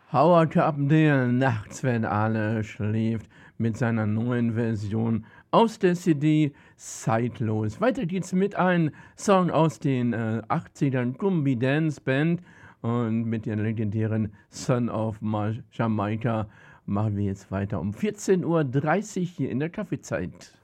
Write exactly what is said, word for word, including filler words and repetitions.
Howard Carpendale, nachts, wenn alle schläft, mit seiner neuen Version aus der C D Zeitlos. Weiter geht's mit einem Song aus den äh, achtzigern, Gumbi Dance Band, und mit den legendären Son of Ma- Jamaica machen wir jetzt weiter um vierzehn Uhr dreißig hier in der Kaffeezeit.